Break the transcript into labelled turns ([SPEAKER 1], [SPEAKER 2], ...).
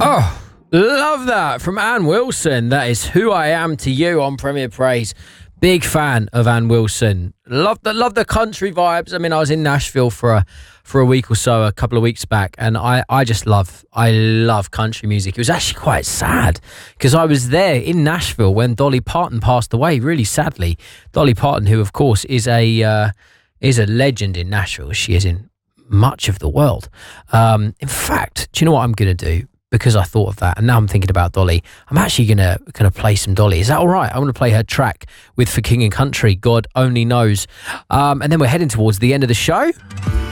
[SPEAKER 1] Oh, love that from Ann Wilson. That is Who I Am to You on Premier Praise. Big fan of Ann Wilson. Love the country vibes. I mean, I was in Nashville for a week or so, a couple of weeks back, and I love country music. It was actually quite sad because I was there in Nashville when Dolly Parton passed away, really sadly. Dolly Parton, who of course is a legend in Nashville. She is in much of the world. In fact, do you know what I'm going to do? Because I thought of that, and now I'm thinking about Dolly. I'm actually gonna play some Dolly. Is that all right? I'm gonna play her track with For King and Country, God Only Knows. And then we're heading towards the end of the show.